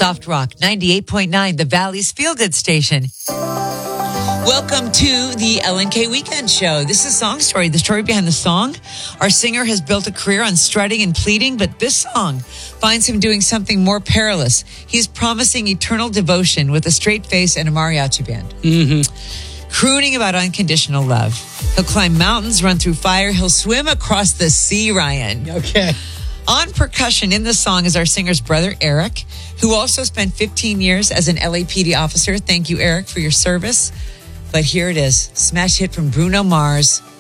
Soft Rock 98.9, the Valley's feel-good station. Welcome to the LNK Weekend Show. This is Song Story, the story behind the song. Our singer has built a career on strutting and pleading, but this song finds him doing something more perilous. He's promising eternal devotion with a straight face and a mariachi band. Crooning about unconditional love. He'll climb mountains, run through fire. He'll swim across the sea, Ryan. Okay. On percussion in the song is our singer's brother, Eric, who also spent 15 years as an LAPD officer. Thank you, Eric, for your service. But here it is. Smash hit from Bruno Mars,